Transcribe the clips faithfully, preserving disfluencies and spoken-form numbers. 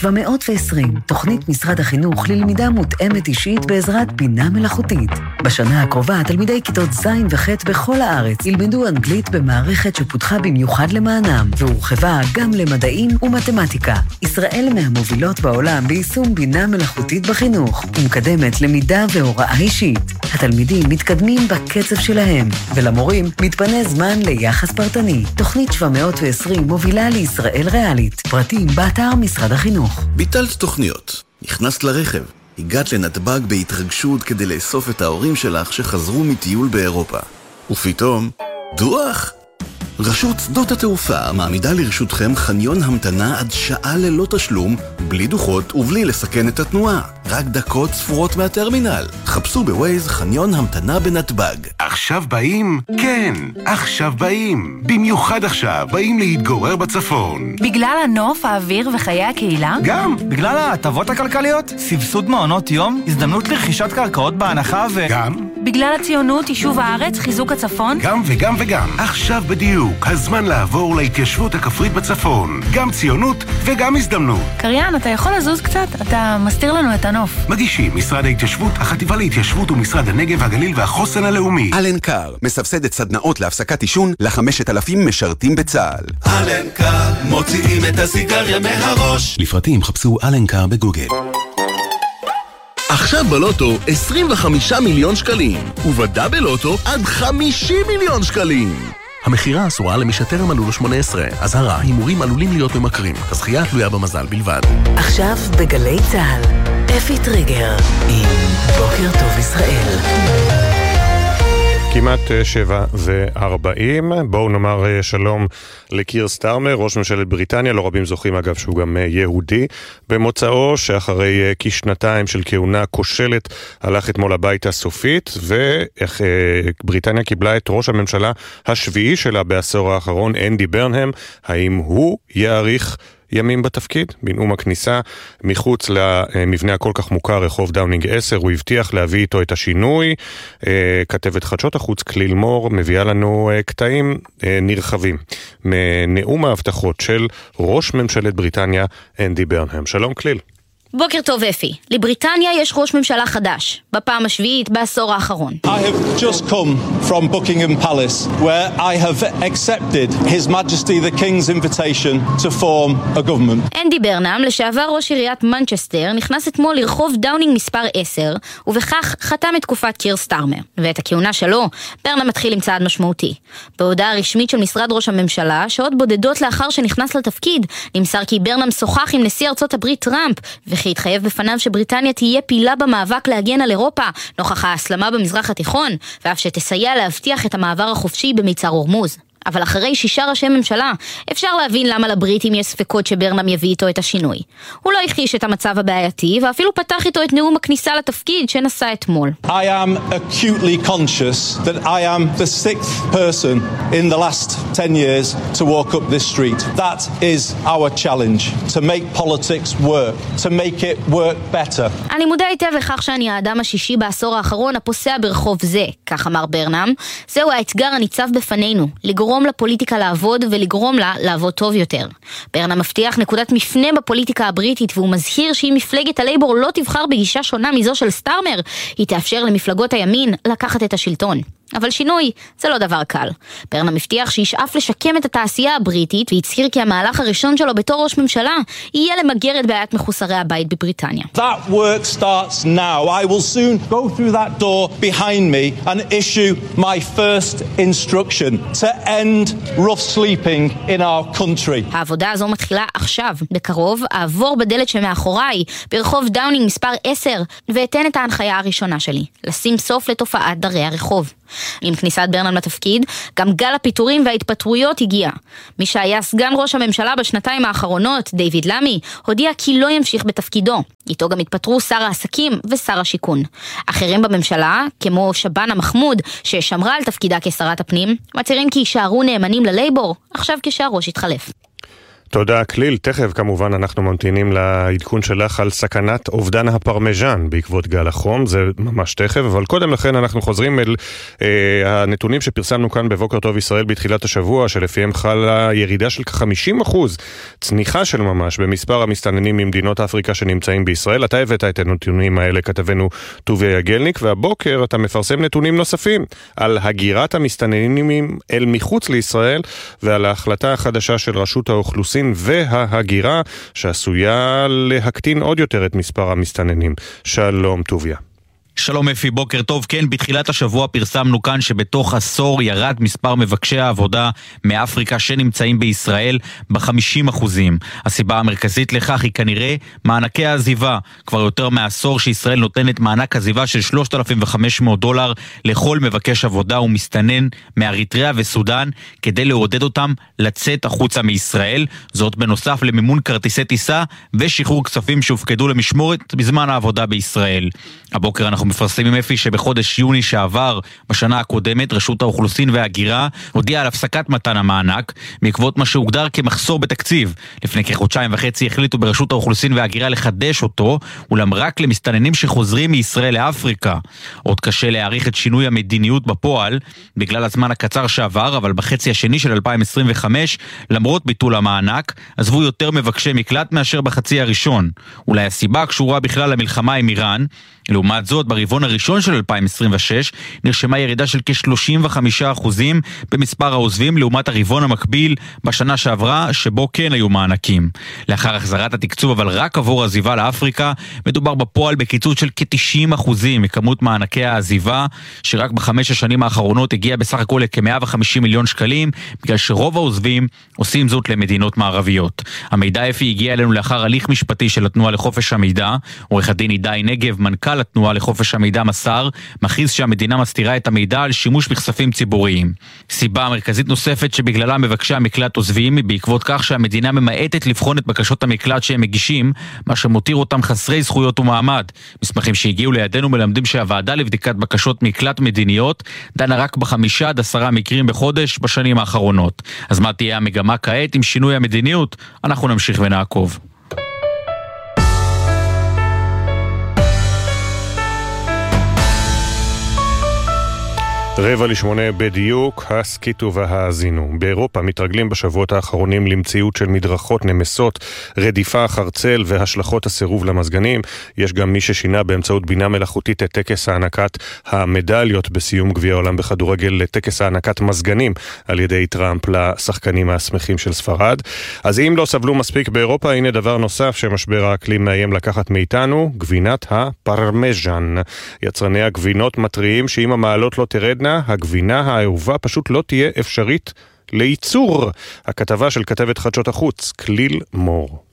שבע מאות ועשרים, תוכנית משרד החינוך ללמידה מותאמת אישית בעזרת בינה מלאכותית. בשנה הקרובה, תלמידי כיתות ז' וח' בכל הארץ ילמדו אנגלית במערכת שפותחה במיוחד למענם, והורחבה גם למדעים ומתמטיקה. ישראל מהמובילות בעולם ביישום בינה מלאכותית בחינוך, ומקדמת למידה והוראה אישית. התלמידים מתקדמים בקצב שלהם, ולמורים מתפנה זמן ליחס פרטני. תוכנית שבע מאות ועשרים מובילה לישראל ריאלית. פרטים באתר משרד החינוך. ביטלת תוכניות, נכנסת לרכב, הגעת לנתב"ג בהתרגשות כדי לאסוף את ההורים שלך שחזרו מטיול באירופה. ופתאום, דוח! רשות שדות התעופה מעמידה לרשותכם חניון המתנה עד שעה ללא תשלום, בלי דוחות ובלי לסכן את התנועה. רק דקות ספורות מהטרמינל. חפשו בווייז חניון המתנה בנתב"ג. עכשיו באים? כן, עכשיו באים. במיוחד עכשיו באים להתגורר בצפון. בגלל הנוף, האוויר וחיי הקהילה? גם. בגלל ההטבות הכלכליות, סבסוד מעונות יום, הזדמנות לרכישת קרקעות בהנחה ו... גם. בגלל הציונות, יישוב הארץ, חיזוק הצפון? גם וגם וגם. עכשיו בדיוק, הזמן לעבור להתיישבות הכפרית בצפון. גם ציונות וגם הזדמנות. קריין, אתה יכול לזוז קצת? אתה מסתיר לנו את הנוף. מגישים משרד ההתיישבות, החטיבה להתיישבות ומשרד הנגב והגליל והחוסן הלאומי. אלנקר מסבסדת סדנאות להפסקת עישון ל-חמשת אלפים משרתים בצה"ל. אלנקר מוציאים את הסיגריה מהראש. לפרטים חפשו אלנקר בגוגל. עכשיו בלוטו עשרים וחמישה מיליון שקלים, ובדאבל לוטו עד חמישים מיליון שקלים. המחירה אסורה למי שטרם מלאו לו שמונה עשרה. אזהרה, הימורים עלולים להיות ממכרים. הזכייה תלויה במזל בלבד. עכשיו בגלי צה"ל, אפי טריגר עם בוקר טוב ישראל. כמעט שבע וארבעים. בואו נאמר שלום לקיר סטארמר, ראש ממשלת בריטניה. לא רבים זוכרים אגב שהוא גם יהודי. במוצאו שאחרי כשנתיים של כהונה כושלת הלך אתמול הביתה סופית, ובריטניה קיבלה את ראש הממשלה השביעי שלה בעשור האחרון, אנדי ברנהם. האם הוא יאריך ימים בתפקיד? בנאום הכניסה מחוץ למבנה הכל כך מוכר רחוב דאונינג עשר הוא הבטיח להביא איתו את השינוי. כתבת חדשות החוץ כליל מור מביאה לנו קטעים נרחבים מנאום ההבטחות של ראש ממשלת בריטניה אנדי ברנהם. שלום כליל. בוקר טוב אפי. לבריטניה יש ראש ממשלה חדש, בפעם השביעית בעשור האחרון. I have just come from Buckingham Palace where I have accepted His Majesty the King's invitation to form a government. אנדי ברנהם, לשעבר ראש עיריית מנצ'סטר, נכנס אתמול לרחוב דאונינג מספר עשר, ובכך חתם את תקופת קיר סטארמר. ואת הכהונה שלו, ברנהם מתחיל עם צעד משמעותי. בהודעה רשמית של משרד ראש הממשלה, שעות בודדות לאחר שנכנס לתפקיד, נמסר כי ברנהם שוחח עם נשיא ארצות הברית טראמפ, וכי התחייב בפניו שבריטניה תהיה פעילה במאבק להגן על אירופה, נוכח ההסלמה במזרח התיכון, ואף שתסייע להבטיח את המעבר החופשי במיצר הורמוז. אבל אחרי שישה ראשי ממשלה, אפשר להבין למה לבריטים יש ספקות שברנהם יביא איתו את השינוי. הוא לא הכחיש את המצב הבעייתי, ואפילו פתח איתו את נאום הכניסה לתפקיד שנשא אתמול. I am acutely conscious that I am the sixth person in the last ten years to walk up this street. That is our challenge, to make politics work, to make it work better. אני מודע היטב לכך שאני האדם השישי בעשור האחרון הפוסע ברחוב זה, כך אמר ברנהם. זהו האתגר הניצב בפנינו, לגרום לפוליטיקה לעבוד ולגרום לה לעבוד טוב יותר. ברנהם מבטיח נקודת מפנה בפוליטיקה הבריטית, והוא מזהיר שאם מפלגת הלייבור לא תבחר בגישה שונה מזו של סטארמר, היא תאפשר למפלגות הימין לקחת את השלטון. אבל שינוי זה לא דבר קל. ברנהם מבטיח שישאף לשקם את התעשייה הבריטית, והצהיר כי המהלך הראשון שלו בתור ראש ממשלה יהיה למגר את בעיית מחוסרי הבית בבריטניה. That work starts now. I will soon go through that door behind me and issue my first instruction to end rough sleeping in our country. העבודה הזו מתחילה עכשיו. בקרוב אעבור בדלת שמאחוריי ברחוב דאונינג מספר עשר ואתן את ההנחיה הראשונה שלי, לשים סוף לתופעת דרי הרחוב. עם כניסת ברנהם לתפקיד, גם גל הפיטורים וההתפטרויות הגיע. מי שהיה סגן ראש הממשלה בשנתיים האחרונות, דיוויד למי, הודיע כי לא ימשיך בתפקידו. איתו גם התפטרו שר העסקים ושר השיכון. אחרים בממשלה, כמו שבאנה מחמוד, ששמרה על תפקידה כשרת הפנים, מצהירים כי יישארו נאמנים ללייבור, עכשיו כשהראש התחלף. תודה כליל, תכף כמובן אנחנו ממתינים לעדכון שלך על סכנת אובדן הפרמז'ן בעקבות גל החום, זה ממש תכף, אבל קודם לכן אנחנו חוזרים אל אה, הנתונים שפרסמנו כאן בבוקר טוב ישראל בתחילת השבוע, שלפיהם חלה ירידה של כ-חמישים אחוז צניחה של ממש במספר המסתננים ממדינות אפריקה שנמצאים בישראל. אתה הבאת את הנתונים האלה, כתבנו טוביה יגלניק, והבוקר אתה מפרסם נתונים נוספים על הגירת המסתננים אל מחוץ לישראל ועל ההחלטה החדשה של רשות האוכלוסין וההגירה שעשויה להקטין עוד יותר את מספר המסתננים. שלום טוביה. שלום אפי, בוקר טוב. כן, בתחילת השבוע פרסמנו כאן שבתוך עשור ירד מספר מבקשי העבודה מאפריקה שנמצאים בישראל ב-חמישים אחוזים. הסיבה המרכזית לכך היא כנראה מענקי העזיבה. כבר יותר מעשור שישראל נותנת מענק עזיבה של שלושת אלפים וחמש מאות דולר לכל מבקש עבודה ומסתנן מאריתריאה וסודן, כדי לעודד אותם לצאת החוצה מישראל. זאת בנוסף למימון כרטיסי טיסה ושחרור כספים שהופקדו למשמורת בזמן העבודה בישראל. הבוקר אנחנו מפרסמים אפי שבחודש יוני שעבר בשנה הקודמת רשות האוכלוסין וההגירה הודיעה על הפסקת מתן המענק בעקבות מה שהוגדר כמחסור בתקציב. לפני כחודשיים וחצי החליטו ברשות האוכלוסין וההגירה לחדש אותו, אולם רק למסתננים שחוזרים מישראל לאפריקה. עוד קשה להעריך את שינוי המדיניות בפועל בגלל הזמן הקצר שעבר, אבל בחצי השני של אלפיים עשרים וחמש למרות ביטול המענק עזבו יותר מבקשי מקלט מאשר בחצי הראשון. אולי הסיבה קשורה בכלל למלחמה עם איראן. לעומת זאת, ברבעון הראשון של אלפיים עשרים ושש נרשמה ירידה של כ-שלושים וחמישה אחוזים במספר העוזבים לעומת הרבעון המקביל בשנה שעברה, שבו כן היו מענקים. לאחר החזרת התקצוב, אבל רק עבור עזיבה לאפריקה, מדובר בפועל בקיצוץ של כ-תשעים אחוזים מכמות מענקי העזיבה, שרק בחמש השנים האחרונות הגיע בסך הכל לכ-מאה וחמישים מיליון שקלים, בגלל שרוב העוזבים עושים זאת למדינות מערביות. המידע אפי הגיע אלינו לאחר הליך משפטי של התנועה לחופש המידע. עורך הדין עידאי נגב, מנכ"ל התנועה לחופש המידע, מסר, מכריז שהמדינה מסתירה את המידע על שימוש בכספים ציבוריים. סיבה מרכזית נוספת שבגללה מבקשי המקלט עוזבים היא בעקבות כך שהמדינה ממעטת לבחון את בקשות המקלט שהם מגישים, מה שמותיר אותם חסרי זכויות ומעמד. מסמכים שהגיעו לידינו מלמדים שהוועדה לבדיקת בקשות מקלט מדיניות דנה רק בחמישה עד עשרה מקרים בחודש בשנים האחרונות. אז מה תהיה המגמה כעת עם שינוי המדיניות? אנחנו נמשיך ונעקוב. רבע לשמונה בדיוק, הסקיטו והאזינו. באירופה מתרגלים בשבועות האחרונים למציאות של מדרכות נמסות, רדיפה אחר צל והשלכות הסירוב למזגנים. יש גם מי ששינה באמצעות בינה מלאכותית את טקס הענקת המדליות בסיום גביע העולם בכדורגל לטקס הענקת מזגנים על ידי טראמפ לשחקנים השמחים של ספרד. אז אם לא סבלו מספיק באירופה, הנה דבר נוסף שמשבר האקלים מאיים לקחת מאיתנו, גבינת הפרמז'ן. יצרני הגבינות מטריעים שאם המעלות לא תרד הגבינה האהובה פשוט לא תהיה אפשרית לייצור. הכתבה של כתבת חדשות החוץ, כליל מור.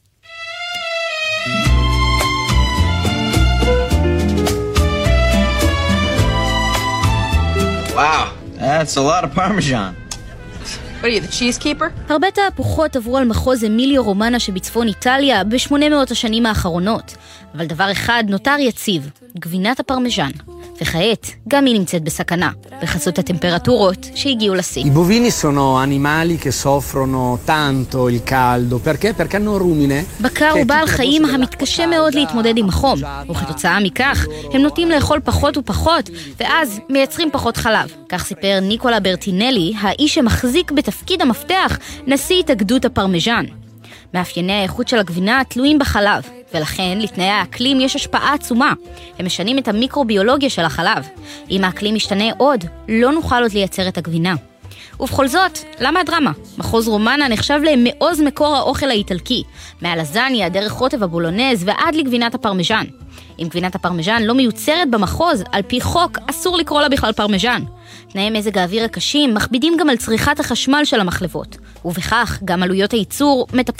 Wow, that's a lot of Parmesan. What are you, the cheese keeper? הרבה תהפוכות עברו על מחוז אמיליו רומנה שבצפון איטליה ב-שמונה מאות השנים האחרונות. אבל דבר אחד נותר יציב, גבינת הפרמז'ן. וכעת, גם היא נמצאת בסכנה, בחסות הטמפרטורות שהגיעו לשיא. I bovini sono animali che soffrono tanto il caldo, perché? Perché hanno rumine. בקר הוא בעל חיים המתקשה מאוד להתמודד עם החום, וכתוצאה מכך הם נוטים לאכול פחות ופחות, ואז מייצרים פחות חלב. כך סיפר ניקולה ברטינלי, האיש שמחזיק בתפקיד המפתח, נשיא התאגדות הפרמז'ן. מאפייני האיכות של הגבינה תלויים בחלב, ולכן לתנאי האקלים יש השפעה עצומה. הם משנים את המיקרוביולוגיה של החלב. אם האקלים משתנה עוד, לא נוכל עוד לייצר את הגבינה. ובכל זאת, למה הדרמה? מחוז רומנה נחשב למעוז מקור האוכל האיטלקי, מהלזניה, דרך רוטב הבולונז ועד לגבינת הפרמז'ן. אם גבינת הפרמז'ן לא מיוצרת במחוז, על פי חוק אסור לקרוא לה בכלל פרמז'ן. תנאי מזג האוויר הקשים מכבידים גם על צריכת החשמל של המחלבות, ובכך גם עלויות הייצור מטפסות.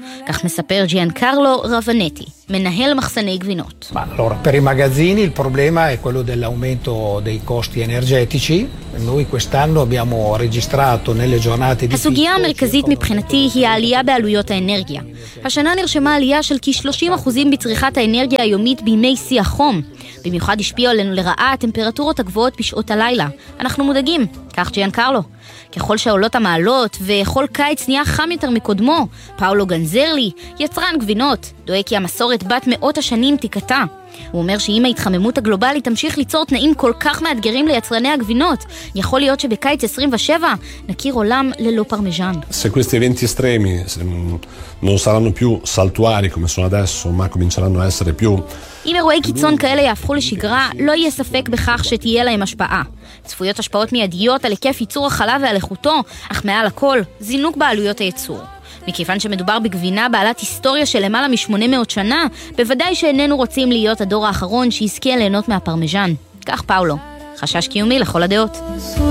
כך מספר ג'יאנקרלו רבנטי, מנהל מחסני גבינות. Ma allora, per i magazzini il problema è quello dell'aumento dei costi energetici. Noi quest'anno abbiamo registrato nelle giornate di הסוגיה המרכזית מבחינתי היא העלייה בעלויות האנרגיה. השנה נרשמה עלייה של כ-שלושים אחוז בצריכת האנרגיה היומית בימי שיא החום. במיוחד השפיעו עלינו לרעה הטמפרטורות הגבוהות בשעות הלילה. אנחנו מודאגים, כך ג'יאנקרלו. ככל שעולות המעלות וכל קיץ נהיה חם יותר מקודמו, פאולו גנזרלי, יצרן גבינות, דואג כי המסורת בת מאות השנים תיקטע. הוא אומר שאם ההתחממות הגלובלית תמשיך ליצור תנאים כל כך מאתגרים ליצרני הגבינות, יכול להיות שבקיץ עשרים ושבע נכיר עולם ללא פרמיז'ן. Se questi eventi estremi non saranno più saltuari come sono adesso, ma cominceranno a essere più אם אירועי קיצון כאלה יהפכו לשגרה, לא יהיה ספק בכך שתהיה להם השפעה. צפויות השפעות מיידיות על היקף ייצור החלב ועל איכותו, אך מעל הכל, זינוק בעלויות הייצור. מכיוון שמדובר בגבינה בעלת היסטוריה של למעלה מ-שמונה מאות שנה, בוודאי שאיננו רוצים להיות הדור האחרון שיזכה ליהנות מהפרמיז'ן. כך פאולו. חשש קיומי לכל הדעות.